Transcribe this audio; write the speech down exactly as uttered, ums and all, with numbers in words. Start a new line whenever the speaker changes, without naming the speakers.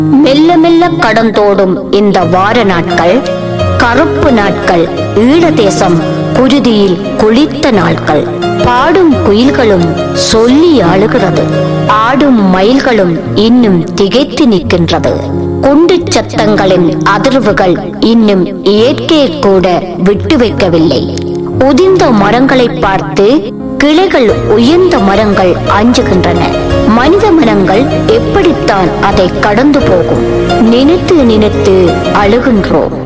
மெல்ல மெல்ல கடந்தோடும் இந்த வார நாட்கள் கருப்பு நாட்கள், ஈழ தேசம் குருதியில் குளித்த நாட்கள். பாடும் குயில்களும் சொல்லி அழுகிறது, ஆடும் மயில்களும் இன்னும் திகைத்து நிற்கின்றது. குண்டு சத்தங்களின் அதிர்வுகள் இன்னும் இயற்கையை கூட விட்டு வைக்கவில்லை. உதிர்ந்த மரங்களை பார்த்து கிளைகள் உயர்ந்த மரங்கள் அஞ்சுகின்றன. மனித மனங்கள் எப்படித்தான் அதை கடந்து போகும்? நினைத்து நினைத்து அழுகின்றோம்.